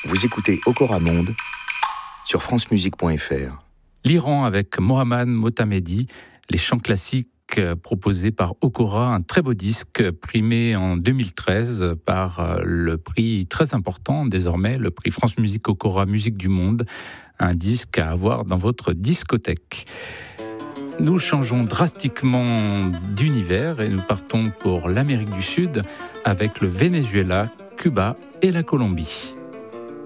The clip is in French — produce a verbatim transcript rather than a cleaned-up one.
Vous écoutez Okora Monde sur france musique point f r. L'Iran avec Mohammad Motamedi, les chants classiques proposés par Okora, un très beau disque primé en deux mille treize par le prix très important désormais, le prix France Musique Okora Musique du Monde, un disque à avoir dans votre discothèque. Nous changeons drastiquement d'univers et nous partons pour l'Amérique du Sud avec le Venezuela, Cuba et la Colombie.